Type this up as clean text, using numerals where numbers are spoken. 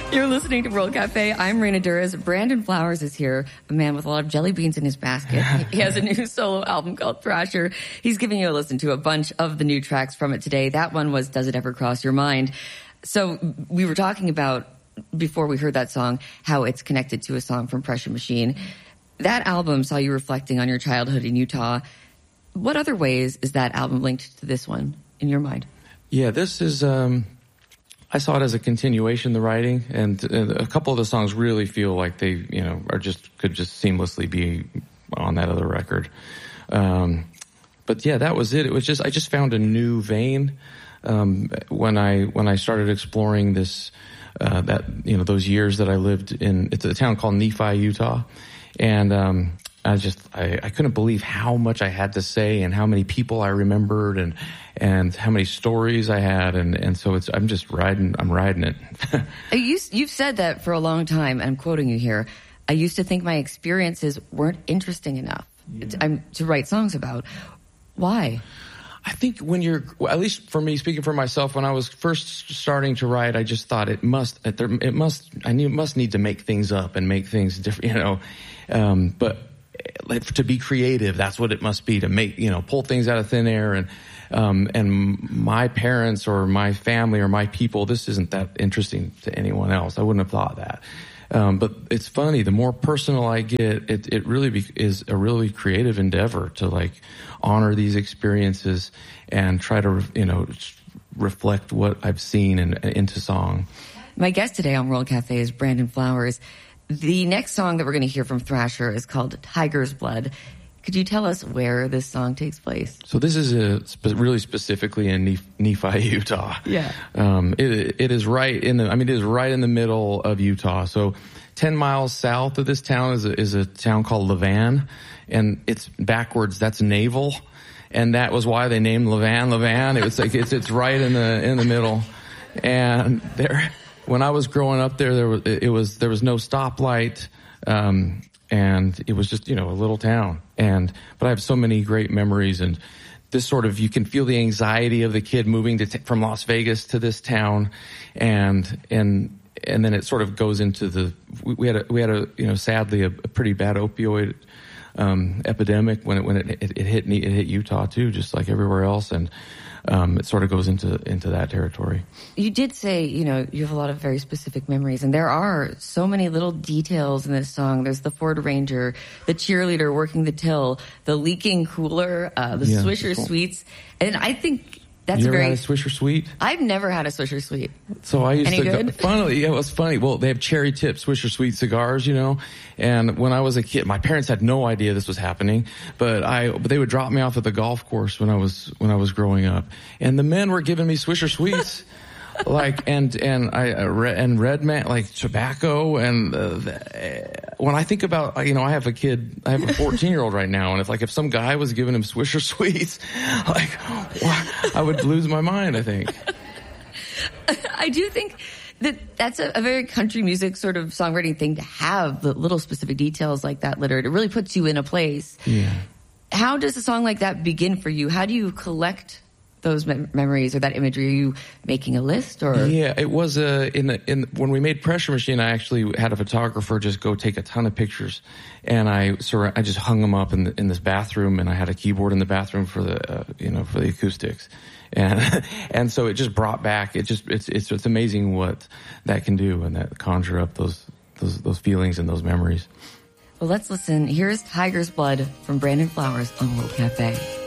You're listening to World Cafe. I'm Raina Duras. Brandon Flowers is here, a man with a lot of jelly beans in his basket. He has a new solo album called Thrasher. He's giving you a listen to a bunch of the new tracks from it today. That one was Does It Ever Cross Your Mind? So we were talking about, before we heard that song, how it's connected to a song from Pressure Machine. That album saw you reflecting on your childhood in Utah. What other ways is that album linked to this one in your mind? Yeah, this is... I saw it as a continuation, the writing, and a couple of the songs really feel like they, could just seamlessly be on that other record. But yeah, that was it. It was I just found a new vein, when I started exploring this, those years that I lived in, it's a town called Nephi, Utah. And, I couldn't believe how much I had to say and how many people I remembered and how many stories I had. And so I'm riding it. You've said that for a long time, and I'm quoting you here. I used to think my experiences weren't interesting enough to write songs about. Why? I think at least for me, speaking for myself, when I was first starting to write, I just thought I must need to make things up and make things different, but to be creative, that's what it must be, to make, pull things out of thin air. And my parents or my family or my people, this isn't that interesting to anyone else. I wouldn't have thought that. But it's funny, the more personal I get, it really is a really creative endeavor to honor these experiences and try to, reflect what I've seen into song. My guest today on World Cafe is Brandon Flowers. The next song that we're going to hear from Thrasher is called Tiger's Blood. Could you tell us where this song takes place? So this is really specifically in Nephi, Utah. Yeah. It is right in the middle of Utah. So 10 miles south of this town is a town called Levan, and it's backwards. That's naval. And that was why they named Levan. It was it's right in the middle. And when I was growing up there was no stoplight, and it was just, a little town. But I have so many great memories, and this you can feel the anxiety of the kid moving from Las Vegas to this town, and then it sort of goes into we had a sadly a pretty bad opioid epidemic when it hit Utah too, just like everywhere else, and it sort of goes into that territory. You did say, you have a lot of very specific memories, and there are so many little details in this song. There's the Ford Ranger, the cheerleader working the till, the leaking cooler, the Swisher Sweets, and I think that's you ever had a Swisher Sweet? I've never had a Swisher Sweet. So I used Any good? Funnily, it was funny. Well, they have cherry tip Swisher Sweet cigars, and when I was a kid, my parents had no idea this was happening, but they would drop me off at the golf course when I was growing up, and the men were giving me Swisher Sweets. and Red Man, tobacco, and when I think about, I have a 14-year-old right now, and if some guy was giving him Swisher Sweets, I would lose my mind, I think. I do think that's a very country music sort of songwriting thing, to have the little specific details like that littered. It really puts you in a place. Yeah. How does a song like that begin for you? How do you collect those memories or that imagery? Are you making a list, or? Yeah, it was when we made Pressure Machine, I actually had a photographer just go take a ton of pictures, and I just hung them up in this bathroom, and I had a keyboard in the bathroom for the acoustics, and so it just brought back. It's amazing what that can do, and that conjure up those feelings and those memories. Well, let's listen. Here's Tiger's Blood from Brandon Flowers on World Cafe.